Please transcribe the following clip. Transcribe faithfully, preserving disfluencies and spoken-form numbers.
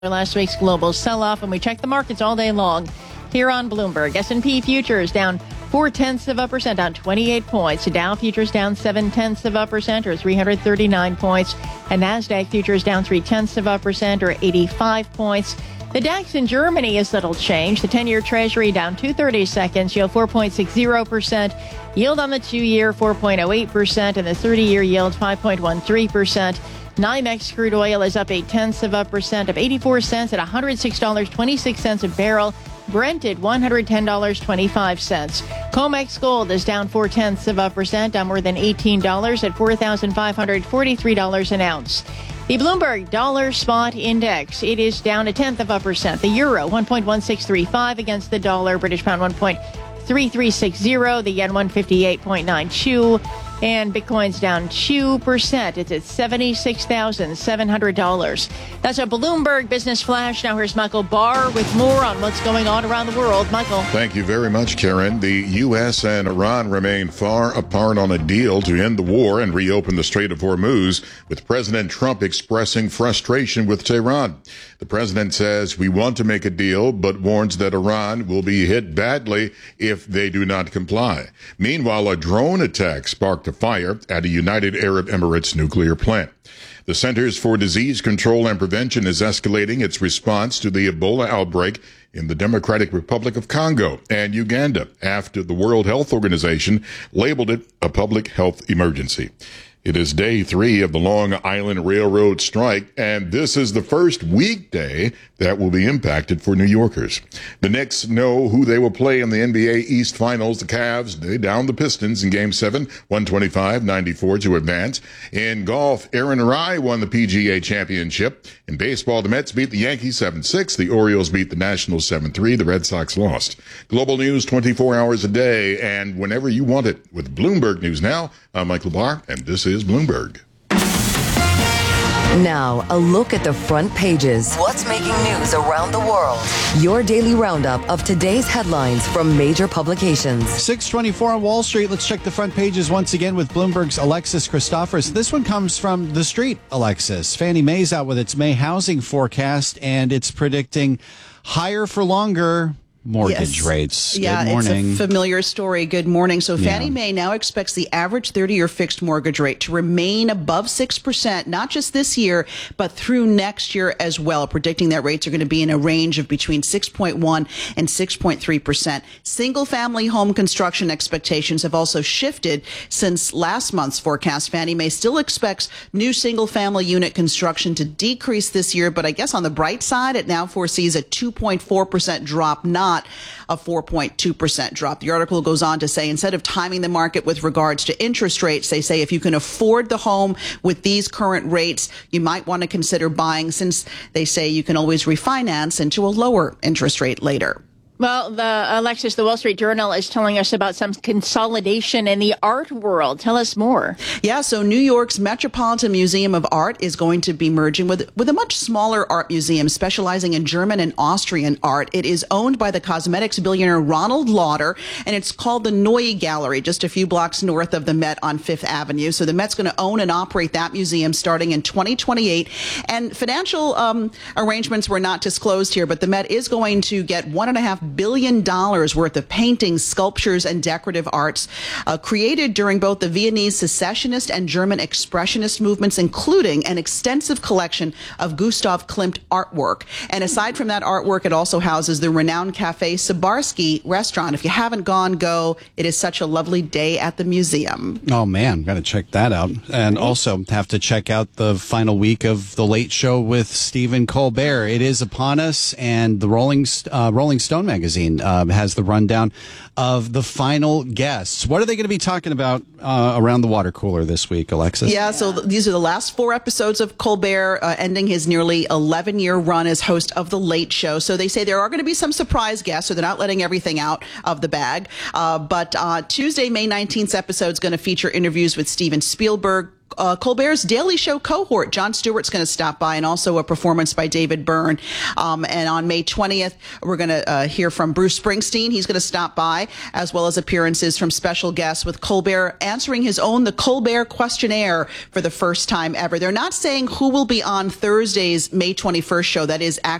Last week's global sell-off, and we check the markets all day long here on Bloomberg. S and P futures down four-tenths of a percent, down twenty-eight points. Dow futures down seven-tenths of a percent, or three hundred thirty-nine points. And NASDAQ futures down three-tenths of a percent, or eighty-five points. The DAX in Germany is little change. The ten-year Treasury down two thirty-seconds, yield four point six zero percent. Yield on the two-year four point oh eight percent, and the thirty-year yield five point one three percent. NYMEX crude oil is up eight-tenths of a percent, up eighty-four cents at one hundred six dollars and twenty-six cents a barrel. Brent at one hundred ten dollars and twenty-five cents. COMEX gold is down four-tenths of a percent, down more than eighteen dollars at four thousand five hundred forty-three dollars an ounce. The Bloomberg Dollar Spot Index, it is down a tenth of a percent. The euro, one point one six three five against the dollar. British pound, one point three three six zero. The yen, one fifty-eight point nine two. And Bitcoin's down two percent. It's at seventy-six thousand seven hundred dollars. That's a Bloomberg Business Flash. Now here's Michael Barr with more on what's going on around the world. Michael. Thank you very much, Karen. The U S and Iran remain far apart on a deal to end the war and reopen the Strait of Hormuz, with President Trump expressing frustration with Tehran. The president says, "We want to make a deal," but warns that Iran will be hit badly if they do not comply. Meanwhile, a drone attack sparked a fire at a United Arab Emirates nuclear plant. The Centers for Disease Control and Prevention is escalating its response to the Ebola outbreak in the Democratic Republic of Congo and Uganda after the World Health Organization labeled it a public health emergency. It is day three of the Long Island Railroad strike, and this is the first weekday that will be impacted for New Yorkers. The Knicks know who they will play in the N B A East Finals. The Cavs, they downed the Pistons in Game seven, one twenty-five ninety-four to advance. In golf, Aaron Rai won the P G A Championship. In baseball, the Mets beat the Yankees seven six. The Orioles beat the Nationals seven three. The Red Sox lost. Global news twenty-four hours a day, and whenever you want it. With Bloomberg News Now, I'm Michael Barr, and this is Bloomberg. Now, a look at the front pages. What's making news around the world? Your daily roundup of today's headlines from major publications. six twenty-four on Wall Street. Let's check the front pages once again with Bloomberg's Alexis Christophorus. This one comes from The Street, Alexis. Fannie Mae's out with its May housing forecast, and it's predicting higher for longer mortgage yes. rates. Yeah, Good morning. It's a familiar story. Good morning. So Fannie yeah. Mae now expects the average thirty-year fixed mortgage rate to remain above six percent, not just this year, but through next year as well, predicting that rates are going to be in a range of between six point one and six point three percent. Single-family home construction expectations have also shifted since last month's forecast. Fannie Mae still expects new single-family unit construction to decrease this year, but I guess on the bright side, it now foresees a two point four percent drop, not Not a four point two percent drop. The article goes on to say, instead of timing the market with regards to interest rates, they say if you can afford the home with these current rates, you might want to consider buying, since they say you can always refinance into a lower interest rate later. Well, the Alexis, the Wall Street Journal is telling us about some consolidation in the art world. Tell us more. Yeah, so New York's Metropolitan Museum of Art is going to be merging with with a much smaller art museum specializing in German and Austrian art. It is owned by the cosmetics billionaire Ronald Lauder, and it's called the Neue Gallery, just a few blocks north of the Met on Fifth Avenue. So the Met's going to own and operate that museum starting in twenty twenty-eight. And financial um, arrangements were not disclosed here, but the Met is going to get one and a half billion dollars worth of paintings, sculptures, and decorative arts uh, created during both the Viennese secessionist and German expressionist movements, including an extensive collection of Gustav Klimt artwork. And aside from that artwork, it also houses the renowned Cafe Sabarsky restaurant. If you haven't gone, go. It is such a lovely day at the museum. Oh, man, got to check that out. And also have to check out the final week of The Late Show with Stephen Colbert. It is upon us, and the Rolling, uh, Rolling Stone magazine Magazine uh, has the rundown of the final guests. What are they going to be talking about uh, around the water cooler this week, Alexis? Yeah, so th- these are the last four episodes of Colbert, uh, ending his nearly eleven-year run as host of The Late Show. So they say there are going to be some surprise guests, so they're not letting everything out of the bag. Uh, but uh, Tuesday, May nineteenth episode is going to feature interviews with Steven Spielberg, Uh, Colbert's Daily Show cohort. Jon Stewart's going to stop by, and also a performance by David Byrne. Um, and on May twentieth, we're going to uh, hear from Bruce Springsteen. He's going to stop by, as well as appearances from special guests, with Colbert answering his own The Colbert Questionnaire for the first time ever. They're not saying who will be on Thursday's May twenty-first show. That is